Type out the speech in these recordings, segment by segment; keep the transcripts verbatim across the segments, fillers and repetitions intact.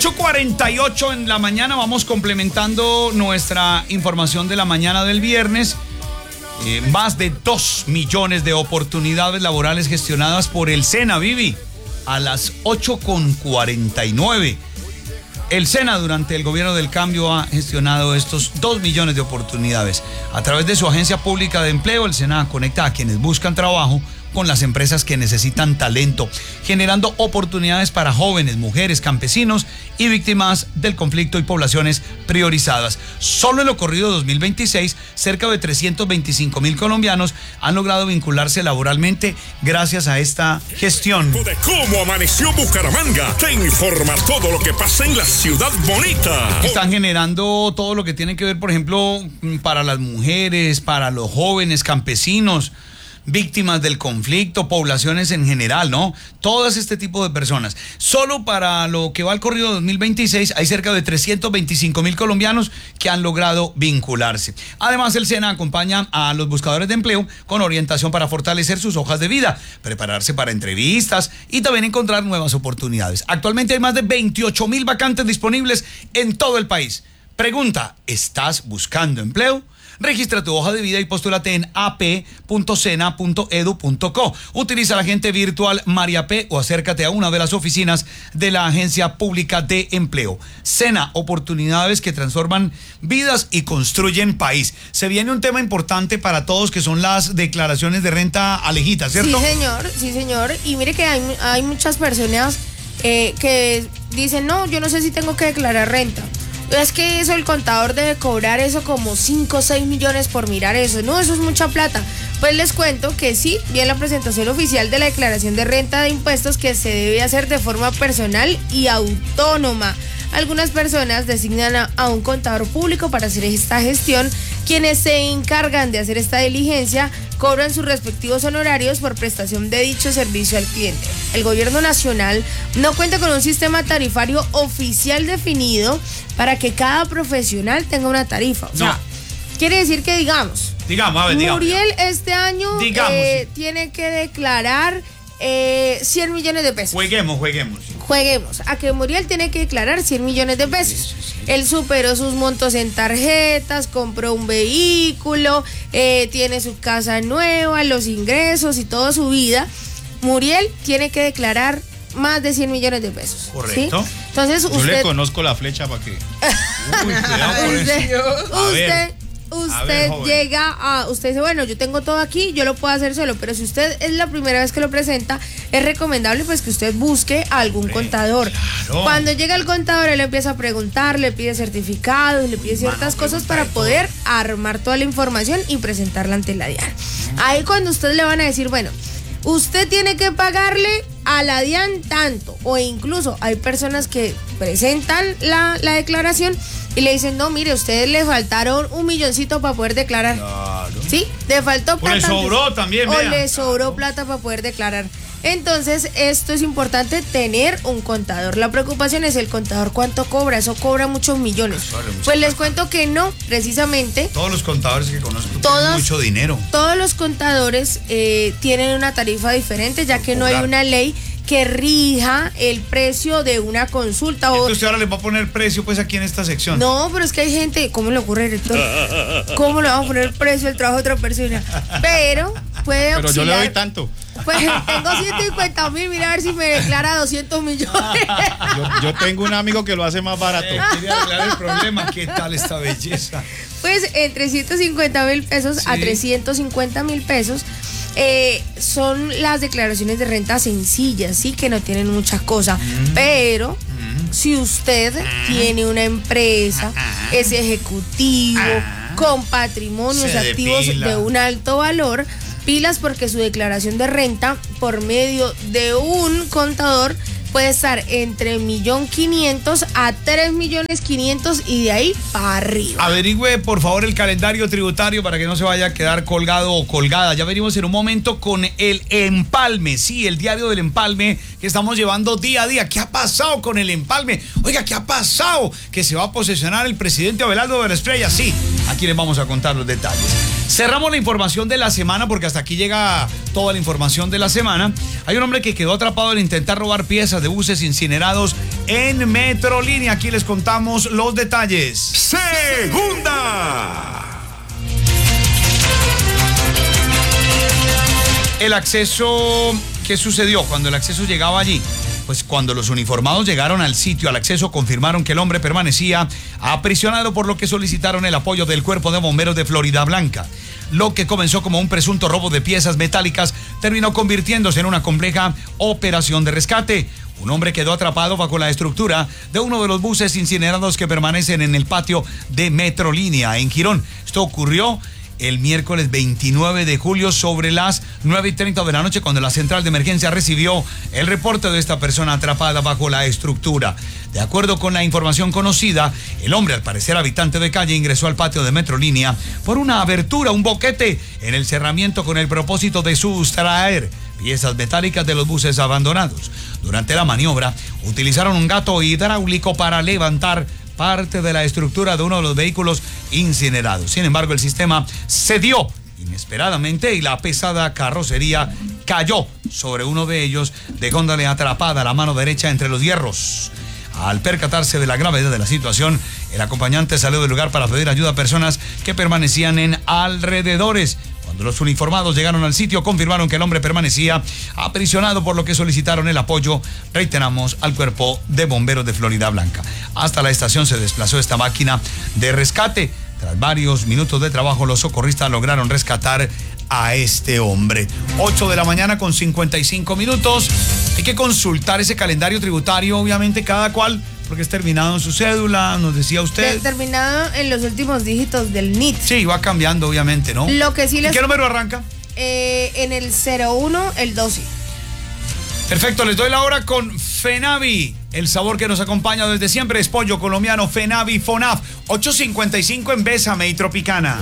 ocho cuarenta y ocho en la mañana, vamos complementando nuestra información de la mañana del viernes. Eh, más de dos millones de oportunidades laborales gestionadas por el SENA, Vivi, a las ocho cuarenta y nueve. El SENA durante el gobierno del cambio ha gestionado estos dos millones de oportunidades. A través de su agencia pública de empleo, el SENA conecta a quienes buscan trabajo con las empresas que necesitan talento, generando oportunidades para jóvenes, mujeres, campesinos y víctimas del conflicto y poblaciones priorizadas. Solo en lo corrido dos mil veintiséis, cerca de trescientos veinticinco mil colombianos han logrado vincularse laboralmente gracias a esta gestión. De cómo amaneció Bucaramanga, te informa todo lo que pasa en la ciudad bonita. Están generando todo lo que tiene que ver, por ejemplo, para las mujeres, para los jóvenes, campesinos, víctimas del conflicto, poblaciones en general, ¿no? Todas este tipo de personas. Solo para lo que va al corrido dos mil veintiséis hay cerca de trescientos veinticinco mil colombianos que han logrado vincularse. Además, el SENA acompaña a los buscadores de empleo con orientación para fortalecer sus hojas de vida, prepararse para entrevistas y también encontrar nuevas oportunidades. Actualmente hay más de veintiocho mil vacantes disponibles en todo el país. Pregunta, ¿estás buscando empleo? Registra tu hoja de vida y postúlate en a p punto sena punto edu punto co. Utiliza la agente virtual María P o acércate a una de las oficinas de la Agencia Pública de Empleo. SENA, oportunidades que transforman vidas y construyen país. Se viene un tema importante para todos que son las declaraciones de renta alejitas, ¿cierto? Sí, señor, sí, señor. Y mire que hay, hay muchas personas eh, que dicen, no, yo no sé si tengo que declarar renta. Es que eso, el contador debe cobrar eso como cinco o seis millones por mirar eso. No, eso es mucha plata. Pues les cuento que sí, vi en la presentación oficial de la declaración de renta de impuestos que se debe hacer de forma personal y autónoma. Algunas personas designan a, a un contador público para hacer esta gestión. Quienes se encargan de hacer esta diligencia cobran sus respectivos honorarios por prestación de dicho servicio al cliente. El gobierno nacional no cuenta con un sistema tarifario oficial definido para que cada profesional tenga una tarifa. O sea, no. Quiere decir que, digamos, digamos, a ver, digamos. Muriel este año digamos, eh, sí. tiene que declarar eh, cien millones de pesos. Jueguemos, jueguemos. Jueguemos, a que Muriel tiene que declarar cien millones de pesos. Sí, sí, sí. Él superó sus montos en tarjetas, compró un vehículo, eh, tiene su casa nueva, los ingresos y toda su vida. Muriel tiene que declarar más de cien millones de pesos. Correcto. ¿Sí? Entonces usted... Yo le conozco la flecha para que... Uy, cuidado con usted, eso. A usted, ver. usted A ver, joven. llega a, usted dice, bueno, yo tengo todo aquí, yo lo puedo hacer solo, pero si usted es la primera vez que lo presenta, es recomendable pues que usted busque a algún Hombre, contador. claro. Cuando llega el contador, él empieza a preguntar, le pide certificados, le pide ciertas Mano, cosas para pregunta de poder armar toda la información y presentarla ante la DIAN. Ahí cuando usted le van a decir, bueno, usted tiene que pagarle a la DIAN tanto, o incluso hay personas que presentan la, la declaración y le dicen, no, mire, a ustedes le faltaron un milloncito para poder declarar. Claro. ¿Sí? Le faltó O plata. le sobró también, O vea. le sobró plata para poder declarar. Entonces, esto es importante, tener un contador. La preocupación es el contador, ¿cuánto cobra? Eso cobra muchos millones. Eso vale mucha Pues les plata. cuento que no, precisamente. Todos los contadores que conozco Todos- tienen mucho dinero. Todos los contadores eh, tienen una tarifa diferente, ya Por que no hay cobrar. una ley que rija el precio de una consulta. O, Entonces usted ahora le va a poner precio pues aquí en esta sección. no, pero es que hay gente, ¿cómo le ocurre, director? ¿Cómo le vamos a poner el precio del trabajo de otra persona? Pero puede Pero yo le doy oscilar. tanto. Pues tengo ciento cincuenta mil, mira a ver si me declara doscientos millones. Yo, yo tengo un amigo que lo hace más barato. Eh, quiere arreglar el problema. ¿Qué tal esta belleza? Pues entre ciento cincuenta mil pesos a Sí. trescientos cincuenta mil pesos eh, son las declaraciones de renta sencillas, sí, que no tienen muchas cosas. Mm. Pero si usted tiene una empresa, es ejecutivo, con patrimonios Se activos depila. de un alto valor, pilas, porque su declaración de renta por medio de un contador puede estar entre un millón quinientos a tres millones quinientos y de ahí para arriba. Averigüe por favor el calendario tributario para que no se vaya a quedar colgado o colgada. Ya venimos en un momento con el empalme, sí, el diario del empalme que estamos llevando día a día. ¿Qué ha pasado con el empalme? Oiga, ¿qué ha pasado? Que se va a posesionar el presidente Abelardo de la Espriella. Sí, aquí les vamos a contar los detalles. Cerramos la información de la semana porque hasta aquí llega toda la información de la semana. Hay un hombre que quedó atrapado al intentar robar piezas de buses incinerados en Metrolínea. Aquí les contamos los detalles. Segunda. El acceso, ¿qué sucedió cuando el acceso llegaba allí? Pues cuando los uniformados llegaron al sitio, al acceso, confirmaron que el hombre permanecía aprisionado, por lo que solicitaron el apoyo del Cuerpo de Bomberos de Florida Blanca. Lo que comenzó como un presunto robo de piezas metálicas terminó convirtiéndose en una compleja operación de rescate. Un hombre quedó atrapado bajo la estructura de uno de los buses incinerados que permanecen en el patio de Metrolínea en Girón. Esto ocurrió el miércoles veintinueve de julio sobre las nueve y treinta de la noche, cuando la central de emergencia recibió el reporte de esta persona atrapada bajo la estructura. De acuerdo con la información conocida, el hombre, al parecer habitante de calle, ingresó al patio de Metrolínea por una abertura, un boquete en el cerramiento, con el propósito de sustraer piezas metálicas de los buses abandonados. Durante la maniobra, utilizaron un gato hidráulico para levantar parte de la estructura de uno de los vehículos incinerados. Sin embargo, el sistema cedió inesperadamente y la pesada carrocería cayó sobre uno de ellos, dejándole atrapada la mano derecha entre los hierros. Al percatarse de la gravedad de la situación, el acompañante salió del lugar para pedir ayuda a personas que permanecían en alrededores. Cuando los uniformados llegaron al sitio, confirmaron que el hombre permanecía aprisionado, por lo que solicitaron el apoyo, reiteramos, al Cuerpo de Bomberos de Florida Blanca. Hasta la estación se desplazó esta máquina de rescate. Tras varios minutos de trabajo, los socorristas lograron rescatar a este hombre. ocho de la mañana con cincuenta y cinco minutos. Hay que consultar ese calendario tributario, obviamente, cada cual, porque es terminado en su cédula, nos decía usted. Terminado en los últimos dígitos del N I T. Sí, va cambiando, obviamente, ¿no? Lo que sí les... ¿Qué número arranca? Eh, en el cero uno, el doce. Perfecto, les doy la hora con Fenavi. El sabor que nos acompaña desde siempre es pollo colombiano Fenavi Fonaf. ocho cincuenta y cinco en Bésame y Tropicana.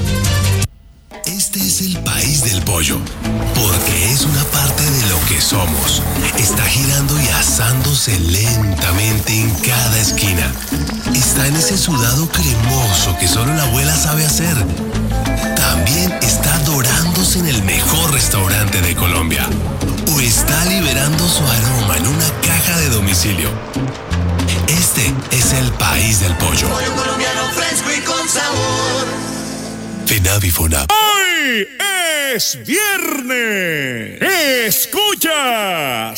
Este es el país del pollo, porque es una parte de lo que somos. Está girando y asándose lentamente en cada esquina. Está en ese sudado cremoso que solo la abuela sabe hacer. También está dorándose en el mejor restaurante de Colombia. O está liberando su aroma en una caja de domicilio. Este es el país del pollo. Pollo colombiano fresco y con sabor. Fenavi Fonaf. Hoy es viernes. Escuchas